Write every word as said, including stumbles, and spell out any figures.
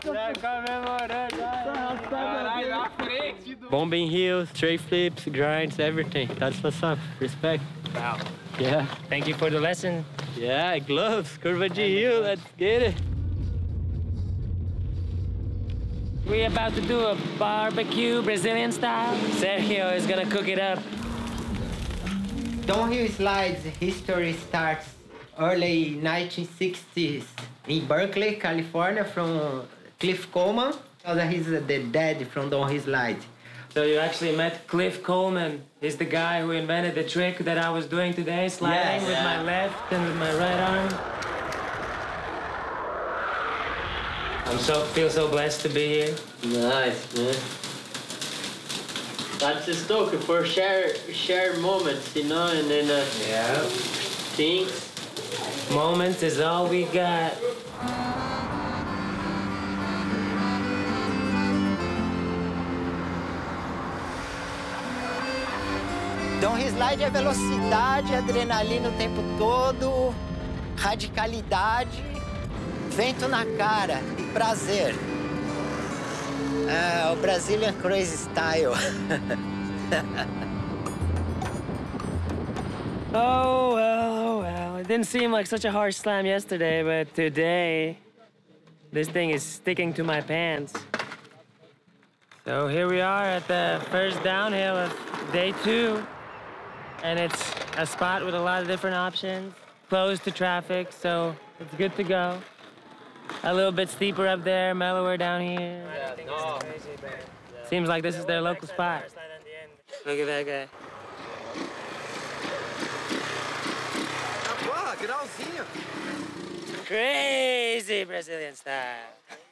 Bombing heels, tray flips, grinds, everything. That's what's up. Respect. Wow. Yeah. Thank you for the lesson. Yeah, gloves, curva de heel, let's get it. We're about to do a barbecue Brazilian style. Sergio is gonna cook it up. Downhill slides history starts early nineteen sixties in Berkeley, California, from Cliff Coleman. He's the dad from downhill slide. So you actually met Cliff Coleman. He's the guy who invented the trick that I was doing today, sliding Yes. with Yeah. my left and with my right arm. I'm so feel so blessed to be here. Nice, man. That's the stoke for share share moments, you know, and then uh, Yeah. things. Moments is all we got. Downhill slide é velocidade, adrenalina o tempo todo, radicalidade, vento na cara e prazer. É, o Brazilian Crazy Style. Oh, well, oh, well. It didn't seem like such a harsh slam yesterday, but today, this thing is sticking to my pants. So here we are at the first downhill of day two. And it's a spot with a lot of different options, closed to traffic, so it's good to go. A little bit steeper up there, mellower down here. Yeah, no. Seems like this is their local spot. Look at that guy. Porra, grauzinho. Crazy Brazilian style.